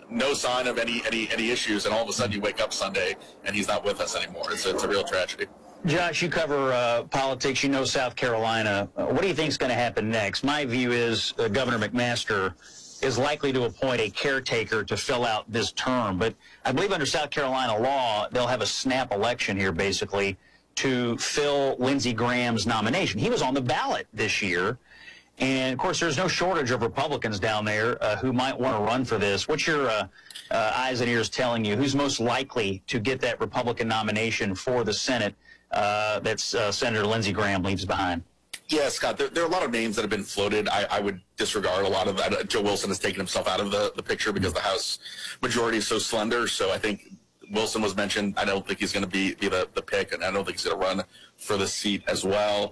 no sign of any issues, and all of a sudden you wake up Sunday and he's not with us anymore. It's a real tragedy. Josh, you cover politics. You know South Carolina. What do you think is going to happen next? My view is Governor McMaster is likely to appoint a caretaker to fill out this term. But I believe under South Carolina law, they'll have a snap election here, basically, to fill Lindsey Graham's nomination. He was on the ballot this year. And, of course, there's no shortage of Republicans down there who might want to run for this. What's your eyes and ears telling you? Who's most likely to get that Republican nomination for the Senate that Senator Lindsey Graham leaves behind? Yeah, Scott, there are a lot of names that have been floated. I would disregard a lot of that. Joe Wilson has taken himself out of the picture because the House majority is so slender. So I think Wilson was mentioned. I don't think he's going to be the pick, and I don't think he's going to run for the seat as well.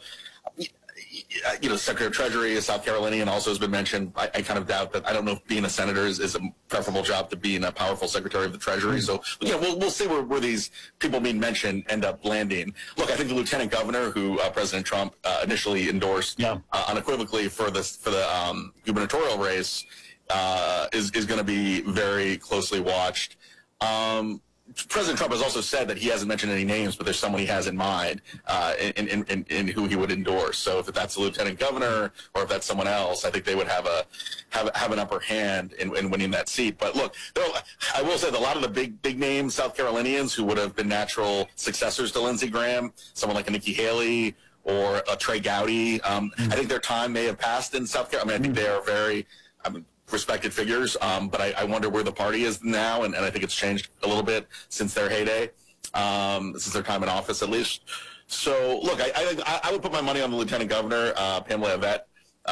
You know, Secretary of Treasury is South Carolinian, also has been mentioned. I kind of doubt that. I don't know if being a senator is a preferable job to being a powerful Secretary of the Treasury. So, you know, we'll see where these people being mentioned end up landing. Look, I think the Lieutenant Governor, who President Trump initially endorsed unequivocally for the gubernatorial race, is going to be very closely watched. President Trump has also said that he hasn't mentioned any names, but there's someone he has in mind in who he would endorse. So if that's the lieutenant governor or if that's someone else, I think they would have an upper hand in winning that seat. But look, I will say that a lot of the big name South Carolinians who would have been natural successors to Lindsey Graham, someone like a Nikki Haley or a Trey Gowdy, I think their time may have passed in South Carolina. I mean, I think they are very respected figures, but I wonder where the party is now, and I think it's changed a little bit since their heyday, since their time in office at least. So, look, I would put my money on the Lieutenant Governor, Pamela Yvette,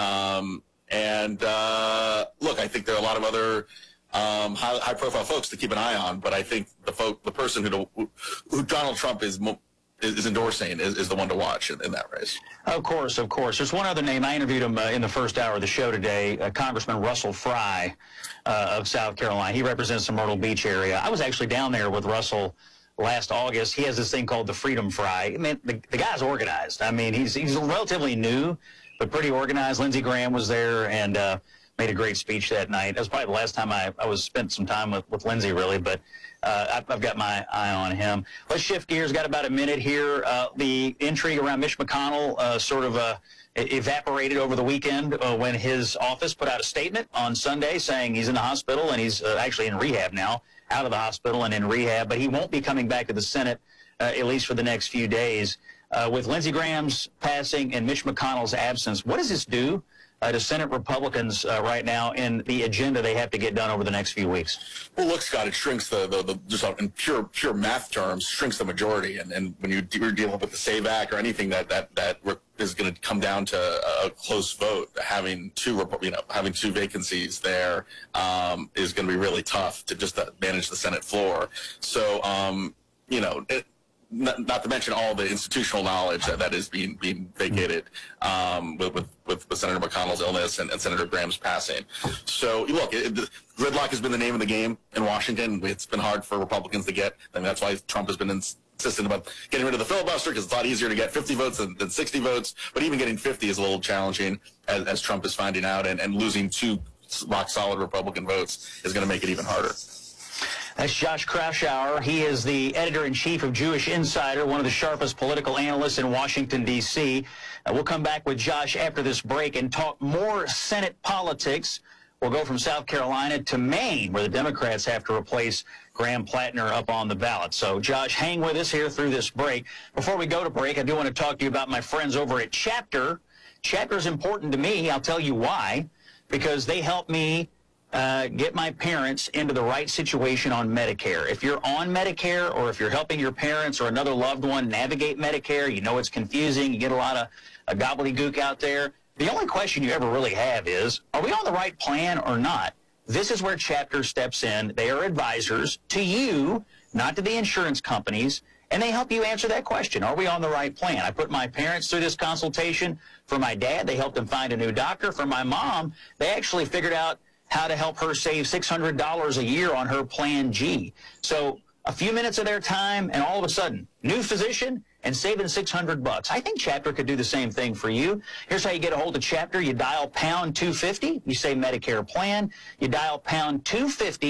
and look, I think there are a lot of other high-profile folks to keep an eye on, but I think the person who Donald Trump is endorsing is the one to watch in that race. Of course. There's one other name. I interviewed him in the first hour of the show today, Congressman Russell Fry of South Carolina. He represents the Myrtle Beach area. I was actually down there with Russell last August. He has this thing called the Freedom Fry. I mean, the guy's organized. I mean, he's relatively new, but pretty organized. Lindsey Graham was there and made a great speech that night. That was probably the last time I spent some time with Lindsey, really, but I've got my eye on him. Let's shift gears. Got about a minute here. The intrigue around Mitch McConnell sort of evaporated over the weekend when his office put out a statement on Sunday saying he's in the hospital and he's actually in rehab now, out of the hospital and in rehab, but he won't be coming back to the Senate at least for the next few days. With Lindsey Graham's passing and Mitch McConnell's absence, what does this do to Senate Republicans right now in the agenda they have to get done over the next few weeks? Well, look, Scott, it shrinks the just in pure math terms, shrinks the majority. And when you're dealing with the SAVE Act or anything that is going to come down to a close vote, having two vacancies there is going to be really tough to manage the Senate floor. So, not to mention all the institutional knowledge that is being vacated with Senator McConnell's illness and Senator Graham's passing. So, look, gridlock has been the name of the game in Washington. It's been hard for Republicans to get, and that's why Trump has been insistent about getting rid of the filibuster, because it's a lot easier to get 50 votes than 60 votes. But even getting 50 is a little challenging, as Trump is finding out, and losing 2 rock-solid Republican votes is going to make it even harder. That's Josh Kraushaar. He is the editor-in-chief of Jewish Insider, one of the sharpest political analysts in Washington, D.C. We'll come back with Josh after this break and talk more Senate politics. We'll go from South Carolina to Maine, where the Democrats have to replace Graham Plattner up on the ballot. So, Josh, hang with us here through this break. Before we go to break, I do want to talk to you about my friends over at Chapter. Chapter is important to me. I'll tell you why. Because they help me get my parents into the right situation on Medicare. If you're on Medicare, or if you're helping your parents or another loved one navigate Medicare, you know it's confusing, you get a lot of gobbledygook out there. The only question you ever really have is, are we on the right plan or not? This is where Chapter steps in. They are advisors to you, not to the insurance companies, and they help you answer that question. Are we on the right plan? I put my parents through this consultation. For my dad, they helped him find a new doctor. For my mom, they actually figured out how to help her save $600 a year on her Plan G. So a few minutes of their time, and all of a sudden, new physician and saving $600. I think Chapter could do the same thing for you. Here's how you get a hold of Chapter. You dial #250. You say Medicare plan. You dial #250.